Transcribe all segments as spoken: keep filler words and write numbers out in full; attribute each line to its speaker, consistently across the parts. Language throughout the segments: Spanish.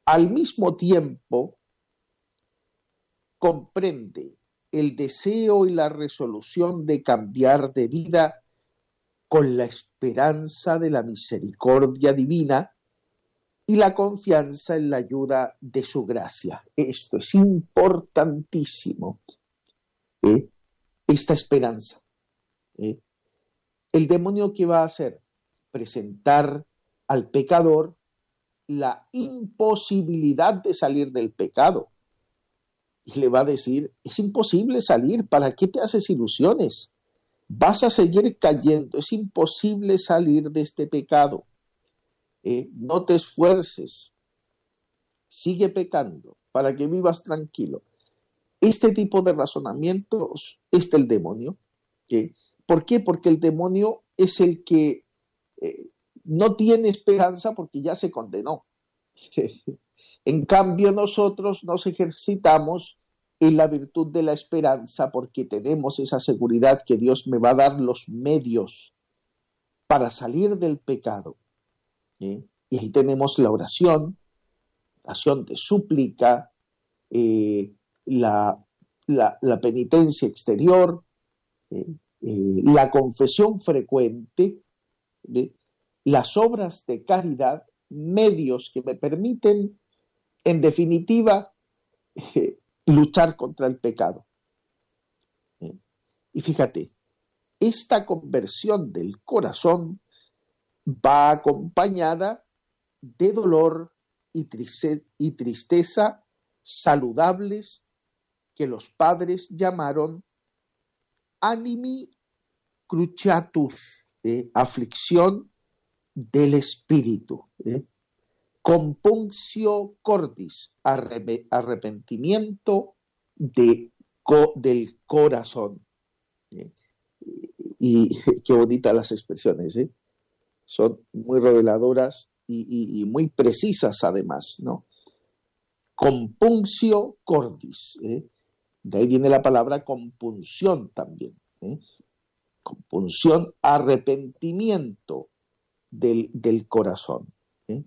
Speaker 1: al mismo tiempo comprende el deseo y la resolución de cambiar de vida con la esperanza de la misericordia divina y la confianza en la ayuda de su gracia. Esto es importantísimo, ¿eh? Esta esperanza. ¿eh? El demonio, ¿qué va a hacer? Presentar al pecador la imposibilidad de salir del pecado. Y le va a decir, es imposible salir, ¿para qué te haces ilusiones? Vas a seguir cayendo, es imposible salir de este pecado. Eh, no te esfuerces, sigue pecando para que vivas tranquilo. Este tipo de razonamientos es del demonio. ¿eh? ¿Por qué? Porque el demonio es el que eh, no tiene esperanza porque ya se condenó. En cambio, nosotros nos ejercitamos en la virtud de la esperanza porque tenemos esa seguridad que Dios me va a dar los medios para salir del pecado. ¿eh? Y ahí tenemos la oración, oración de súplica, eh, la, la, la penitencia exterior, eh, eh, la confesión frecuente, ¿eh? las obras de caridad, medios que me permiten, en definitiva, eh, luchar contra el pecado. ¿eh? Y fíjate, esta conversión del corazón va acompañada de dolor y, triste, y tristeza saludables que los padres llamaron animi cruciatus, ¿eh? aflicción del espíritu, ¿eh? compunctio cordis, arrepentimiento de, co, del corazón. ¿eh? Y, y qué bonitas las expresiones, ¿eh? Son muy reveladoras y, y, y muy precisas además, ¿no? Compunctio cordis, ¿eh? De ahí viene la palabra compunción también, ¿eh? Compunción, arrepentimiento del, del corazón. ¿eh?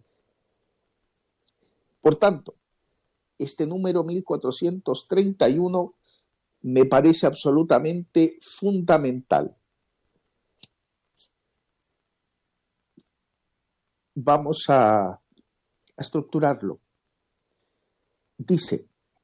Speaker 1: Por tanto, este número mil cuatrocientos treinta y uno me parece absolutamente fundamental. Vamos a, a estructurarlo. Dice,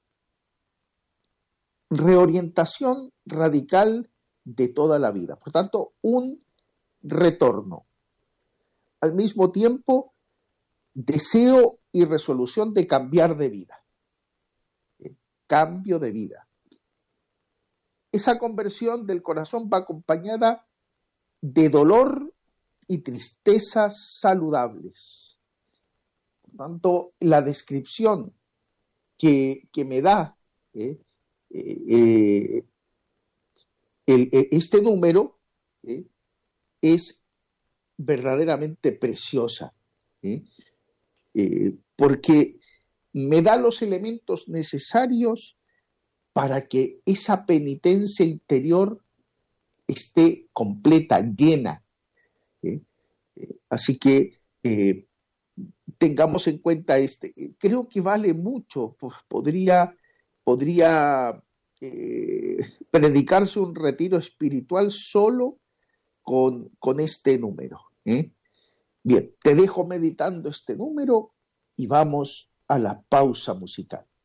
Speaker 1: reorientación radical de toda la vida. Por tanto, un retorno. Al mismo tiempo, deseo y resolución de cambiar de vida. ¿Eh? Cambio de vida. Esa conversión del corazón va acompañada de dolor y tristezas saludables. Por tanto, la descripción que, que me da ¿eh? Eh, eh, el, este número ¿eh? es verdaderamente preciosa, ¿eh? Eh, porque me da los elementos necesarios para que esa penitencia interior esté completa, llena. ¿eh? Eh, así que eh, tengamos en cuenta este. Creo que vale mucho, pues podría, podría eh, predicarse un retiro espiritual solo con, con este número. ¿eh? Bien, te dejo meditando este número y vamos a la pausa musical.